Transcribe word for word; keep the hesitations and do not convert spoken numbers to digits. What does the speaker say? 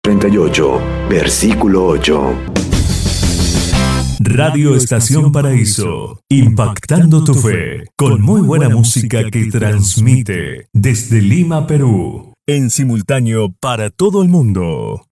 treinta y ocho, versículo ocho. Radio Estación Paraíso, impactando tu fe, con muy buena música que transmite desde Lima, Perú, en simultáneo para todo el mundo.